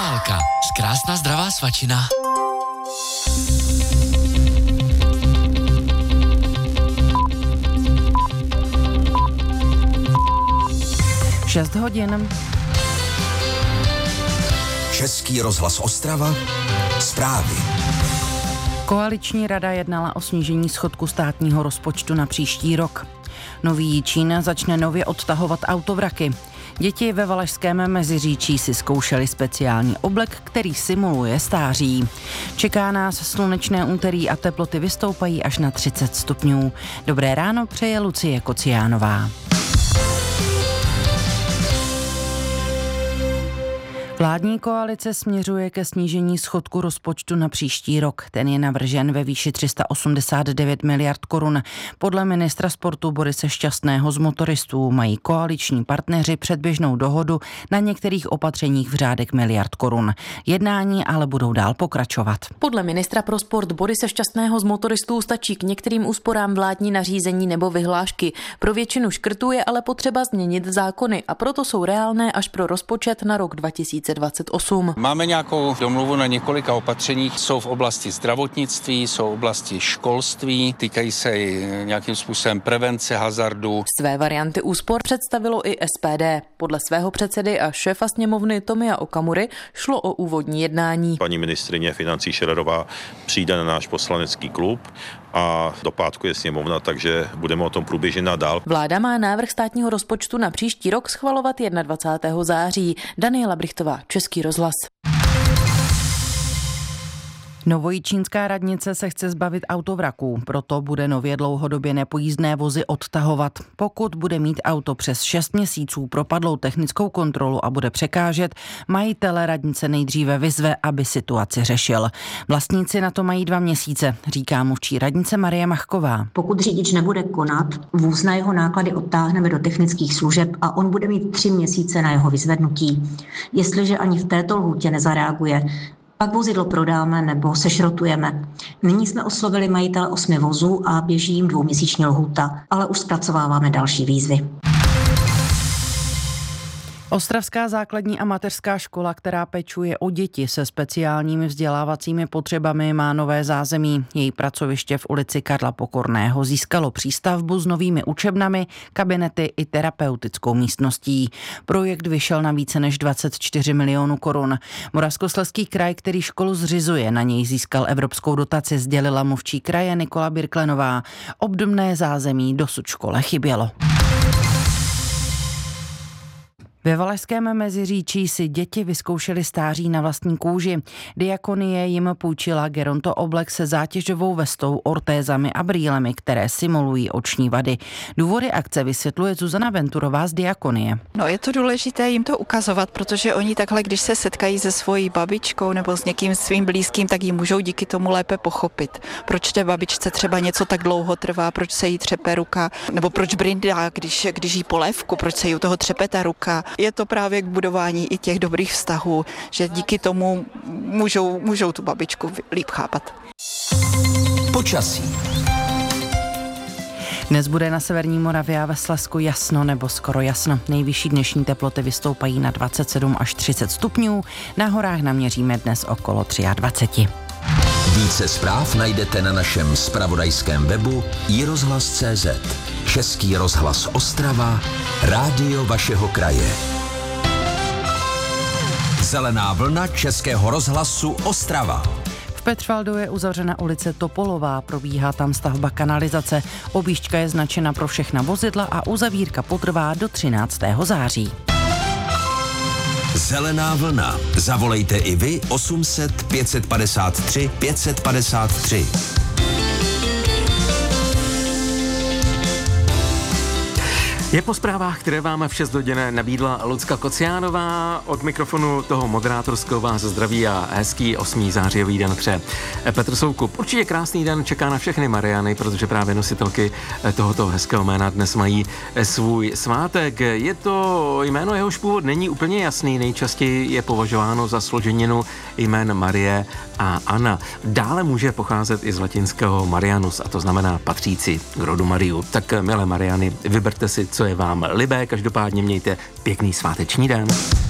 Morálka. Krásná zdravá svačina. Šest hodin. Český rozhlas Ostrava. Zprávy. Koaliční rada jednala o snížení schodku státního rozpočtu na příští rok. Nový Jičín začne nově odtahovat autovraky. Děti ve Valašském Meziříčí si zkoušeli speciální oblek, který simuluje stáří. Čeká nás slunečné úterý a teploty vystoupají až na 30 stupňů. Dobré ráno přeje Lucie Kociánová. Vládní koalice směřuje ke snížení schodku rozpočtu na příští rok. Ten je navržen ve výši 389 miliard korun. Podle ministra sportu Borise Šťastného z motoristů mají koaliční partneři předběžnou dohodu na některých opatřeních v řádech miliard korun. Jednání ale budou dál pokračovat. Podle ministra pro sport Borise Šťastného z motoristů stačí k některým úsporám vládní nařízení nebo vyhlášky. Pro většinu škrtů je ale potřeba změnit zákony a proto jsou reálné až pro rozpočet na rok 2028. Máme nějakou domluvu na několika opatřeních, jsou v oblasti zdravotnictví, jsou v oblasti školství, týkají se i nějakým způsobem prevence hazardu. Své varianty úspor představilo i SPD. Podle svého předsedy a šéfa sněmovny Tomia Okamury šlo o úvodní jednání. Paní ministryně financí Schillerová přijde na náš poslanecký klub a do pátku je sněmovna, takže budeme o tom průběžně nadál. Vláda má návrh státního rozpočtu na příští rok schvalovat 21. září. Daniela Brichtová, Český rozhlas. Novojičínská radnice se chce zbavit autovraků, proto bude nově dlouhodobě nepojízdné vozy odtahovat. Pokud bude mít auto přes 6 měsíců propadlou technickou kontrolu a bude překážet, majitele radnice nejdříve vyzve, aby situaci řešil. Vlastníci na to mají 2 měsíce, říká mluvčí radnice Marie Machková. Pokud řidič nebude konat, vůz na jeho náklady odtáhneme do technických služeb a on bude mít 3 měsíce na jeho vyzvednutí. Jestliže ani v této lhůtě nezareaguje, pak vozidlo prodáme nebo sešrotujeme. Nyní jsme oslovili majitele 8 vozů a běží jim 2měsíční lhůta, ale už zpracováváme další výzvy. Ostravská základní a mateřská škola, která pečuje o děti se speciálními vzdělávacími potřebami, má nové zázemí. Její pracoviště v ulici Karla Pokorného získalo přístavbu s novými učebnami, kabinety i terapeutickou místností. Projekt vyšel na více než 24 milionů korun. Moravskoslezský kraj, který školu zřizuje, na něj získal evropskou dotaci, sdělila mluvčí kraje Nikola Birklenová. Obdobné zázemí dosud škole chybělo. Ve Valašském Meziříčí si děti vyzkoušely stáří na vlastní kůži. Diakonie jim půjčila geronto oblek se zátěžovou vestou, ortézami a brýlemi, které simulují oční vady. Důvody akce vysvětluje Zuzana Venturová z Diakonie. Je to důležité jim to ukazovat, protože oni takhle, když se setkají se svojí babičkou nebo s někým svým blízkým, tak ji můžou díky tomu lépe pochopit. Proč té babičce třeba něco tak dlouho trvá, proč se jí třepe ruka, nebo proč brindá, když jí polévku, proč se jí u toho třepe ta ruka. Je to právě k budování i těch dobrých vztahů, že díky tomu můžou tu babičku líp chápat. Počasí. Dnes bude na severní Moravě a ve Slezsku jasno nebo skoro jasno. Nejvyšší dnešní teploty vystoupají na 27 až 30 stupňů. Na horách naměříme dnes okolo 23. Více zpráv najdete na našem zpravodajském webu iRozhlas.cz. Český rozhlas Ostrava, rádio vašeho kraje. Zelená vlna Českého rozhlasu Ostrava. V Petrvaldu je uzavřena ulice Topolová, probíhá tam stavba kanalizace. Objížďka je značena pro všechna vozidla a uzavírka potrvá do 13. září. Zelená vlna. Zavolejte i vy 800 553 553. Je po zprávách, které vám v 6 hodin nabídla Lucka Kociánová. Od mikrofonu toho moderátorského vás zdraví a hezký 8. zářijový den pře Petr Soukup. Určitě krásný den čeká na všechny Mariany, protože právě nositelky tohoto hezkého jména dnes mají svůj svátek. Je to jméno, jehož původ není úplně jasný, nejčastěji je považováno za složeninu jmén Marie a Anna. Dále může pocházet i z latinského Marianus, a to znamená patřící k rodu Mariu. Tak milé Mariany, vyberte si, co je vám libé, každopádně mějte pěkný sváteční den.